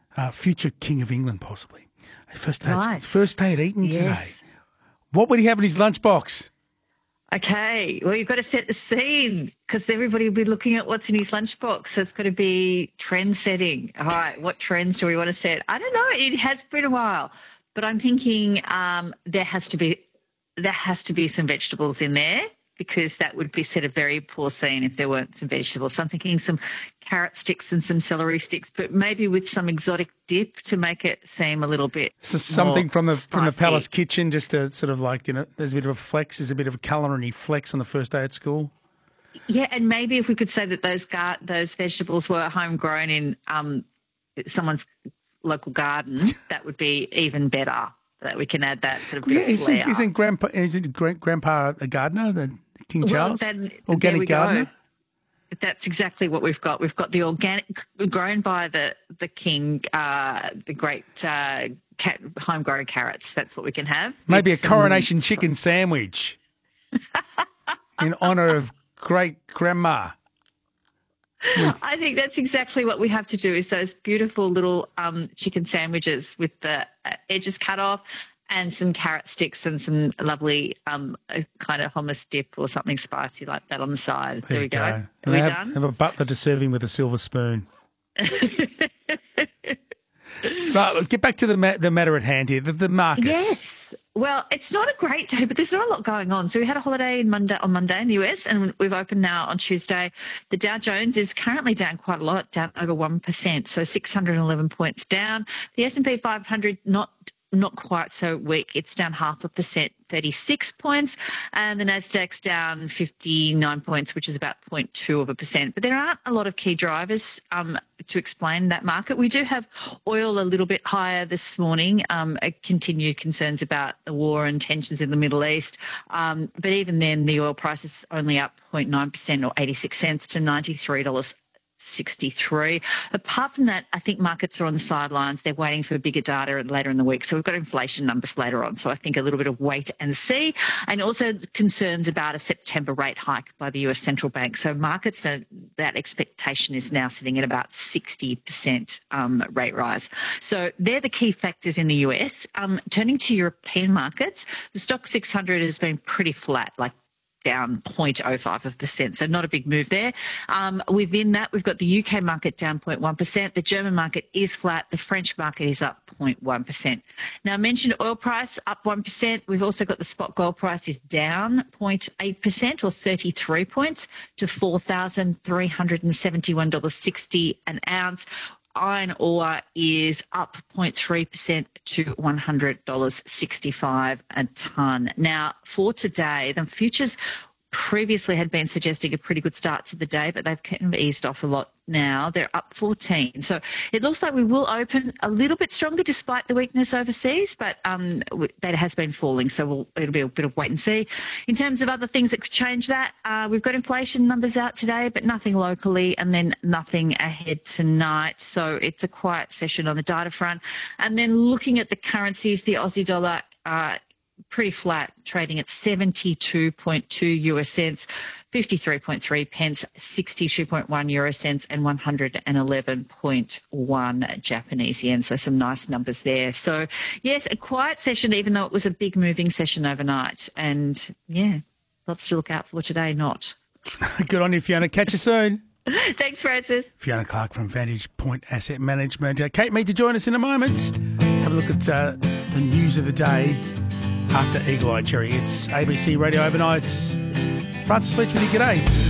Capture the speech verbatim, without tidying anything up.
uh, future King of England, possibly. First day, Right. at, first day at Eton Yes. today. What would he have in his lunchbox? Okay, well, you've got to set the scene because everybody will be looking at what's in his lunchbox. So it's got to be trend setting. All right, what trends do we want to set? I don't know. It has been a while, but I'm thinking um, there has to be there has to be some vegetables in there because that would be set a very poor scene if there weren't some vegetables. So I'm thinking some carrot sticks and some celery sticks, but maybe with some exotic dip to make it seem a little bit So something more from the from the spicy. Palace kitchen, just to sort of like, you know, there's a bit of a flex, there's a bit of a culinary flex on the first day at school. Yeah, and maybe if we could say that those gar- those vegetables were homegrown in um, someone's local garden, that would be even better. That we can add that sort of bit Yeah, of isn't, flair. isn't Grandpa isn't Grand, Grandpa a gardener, the King Well, Charles? then, there Organic we go. gardener? That's exactly what we've got. We've got the organic, grown by the the king, uh, the great uh, cat, homegrown carrots. That's what we can have. Maybe a With some- coronation chicken sandwich in honour of great grandma. I think that's exactly what we have to do is those beautiful little um, chicken sandwiches with the uh, edges cut off and some carrot sticks and some lovely um, uh, kind of hummus dip or something spicy like that on the side. There, There we you go. go. Are And we have, done? have a butler to serve him with a silver spoon. Right, look, get back to the ma- the matter at hand here, the, the markets. Yes. Well, it's not a great day, but there's not a lot going on. So we had a holiday in Monday, on Monday in the U S, and we've opened now on Tuesday. The Dow Jones is currently down quite a lot, down over one percent, so six hundred eleven points down. The S and P five hundred not not quite so weak. It's down half a percent, thirty-six points, and the Nasdaq's down fifty-nine points, which is about zero point two of a percent. But there aren't a lot of key drivers um, to explain that market. We do have oil a little bit higher this morning, um, continued concerns about the war and tensions in the Middle East. Um, but even then, the oil price is only up zero point nine percent or eighty-six cents to ninety-three dollars sixty-three. Apart from that, I think markets are on the sidelines. They're waiting for bigger data later in the week. So we've got inflation numbers later on. So I think a little bit of wait and see. And also concerns about a September rate hike by the U S central bank. So markets, that expectation is now sitting at about sixty percent um, rate rise. So they're the key factors in the U S. Um, turning to European markets, the stock six hundred has been pretty flat, like down zero point zero five percent, so not a big move there. Um, within that, we've got the U K market down zero point one percent. The German market is flat. The French market is up zero point one percent. Now, I mentioned oil price up one percent. We've also got the spot gold price is down zero point eight percent or thirty-three points to four thousand three hundred seventy-one dollars sixty an ounce. Iron ore is up zero point three percent to one hundred dollars sixty-five a tonne. Now, for today, the futures previously had been suggesting a pretty good start to the day, but they've kind of eased off a lot now. They're up fourteen. So it looks like we will open a little bit stronger despite the weakness overseas, but um, that has been falling. So we'll, it'll be a bit of wait and see. In terms of other things that could change that, uh, we've got inflation numbers out today, but nothing locally, and then nothing ahead tonight. So it's a quiet session on the data front. And then looking at the currencies, the Aussie dollar, uh, pretty flat, trading at seventy-two point two U S cents, fifty-three point three pence, sixty-two point one euro cents, and one hundred eleven point one Japanese yen. So some nice numbers there. So yes, a quiet session, even though it was a big moving session overnight. And yeah, lots to look out for today. Not. Good on you, Fiona. Catch you soon. Thanks, Francis. Fiona Clark from Vantage Point Asset Management. Uh, Kate Mead to join us in a moment. Have a look at uh, the news of the day after Eagle Eye Cherry. It's A B C Radio Overnights. Francis Leach with you. G'day.